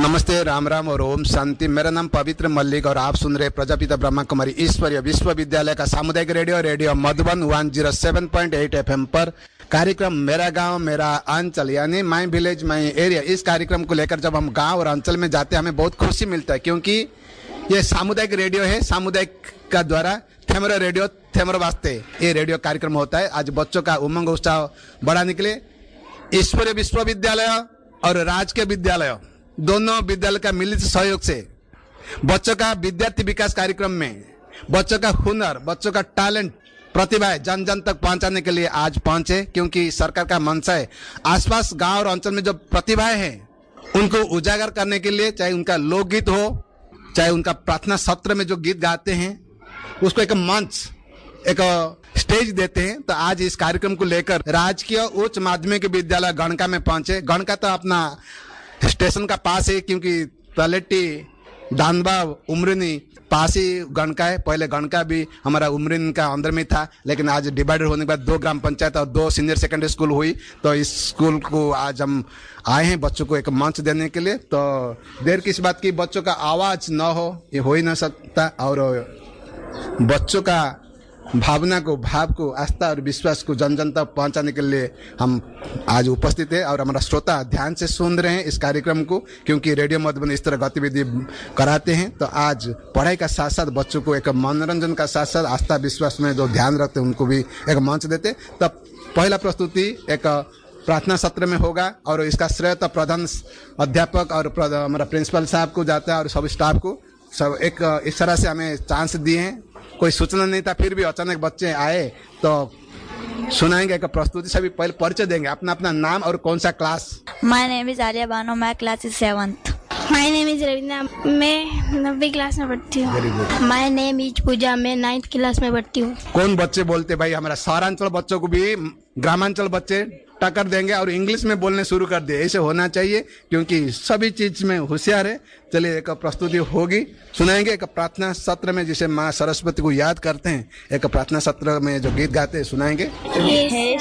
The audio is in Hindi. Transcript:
नमस्ते, राम राम और ओम शांति। मेरा नाम पवित्र मल्लिक और आप सुन रहे प्रजापिता ब्रह्मा कुमारी ईश्वरीय विश्वविद्यालय का सामुदायिक रेडियो मधुबन 107.8 FM पर कार्यक्रम मेरा गांव मेरा अंचल यानी माई विलेज माई एरिया। इस कार्यक्रम को लेकर जब हम गांव और अंचल में जाते हैं हमें बहुत खुशी मिलता है, क्योंकि ये सामुदायिक रेडियो है। सामुदायिक का द्वारा थेमरो रेडियो थेमरो वास्ते ये रेडियो कार्यक्रम होता है। आज बच्चों का उमंग उत्साह बढ़ा निकले। ईश्वरीय विश्वविद्यालय और राजकीय विद्यालय दोनों विद्यालय का मिलित सहयोग से बच्चों का विद्यार्थी विकास कार्यक्रम में बच्चों का हुनर, बच्चों का टैलेंट, प्रतिभा जन जन तक पहुंचाने के लिए आज पहुंचे, क्योंकि सरकार का मंशा है आसपास गांव और अंचल में जो प्रतिभाएं हैं उनको उजागर करने के लिए, चाहे उनका लोकगीत हो, चाहे उनका प्रार्थना सत्र में जो गीत गाते हैं उसको एक मंच, एक स्टेज देते हैं। तो आज इस कार्यक्रम को लेकर राजकीय उच्च माध्यमिक विद्यालय गणका में पहुंचे। गणका तो अपना स्टेशन का पास है, क्योंकि तलेटी दानबाव उमरिनी पास ही गणका है। पहले गणका भी हमारा उमरिन का अंदर में था, लेकिन आज डिवाइडेड होने के बाद 2 ग्राम पंचायत और 2 सीनियर सेकेंडरी स्कूल हुई। तो इस स्कूल को आज हम आए हैं बच्चों को एक मंच देने के लिए। तो देर किस बात की, बच्चों का आवाज न हो ये हो ही ना सकता, और बच्चों का भावना को, भाव को, आस्था और विश्वास को जन जन तक पहुंचाने के लिए हम आज उपस्थित है। और हमारा श्रोता ध्यान से सुन रहे हैं इस कार्यक्रम को, क्योंकि रेडियो मधुबन इस तरह गतिविधि कराते हैं। तो आज पढ़ाई का साथ साथ बच्चों को एक मनोरंजन का साथ साथ आस्था विश्वास में जो ध्यान रखते हैं उनको भी एक मंच देते। तब पहला प्रस्तुति एक प्रार्थना सत्र में होगा, और इसका श्रेय तो प्रधान अध्यापक और हमारा प्रिंसिपल साहब को जाता है और सब स्टाफ को। सब एक इस तरह से हमें चांस दिए हैं, कोई सूचना नहीं था, फिर भी अचानक बच्चे आए तो सुनाएंगे एक प्रस्तुति। सभी पहले परिचय देंगे, अपना अपना नाम और कौन सा class. My name is Arya Bano, my class is 7th। My name is Raveena, मैं 9वीं क्लास में पढ़ती हूँ। माय नेम इज पूजा, मैं 9th क्लास में पढ़ती हूँ। कौन बच्चे बोलते भाई, हमारा शहरांचल बच्चों को भी ग्रामांचल बच्चे टक्कर देंगे और इंग्लिश में बोलने शुरू कर दिए। ऐसे होना चाहिए, क्योंकि सभी चीज में होशियार है। चलिए एक प्रस्तुति होगी, सुनाएंगे एक प्रार्थना सत्र में जिसे माँ सरस्वती को याद करते हैं। एक प्रार्थना सत्र में जो गीत गाते हैं सुनाएंगे।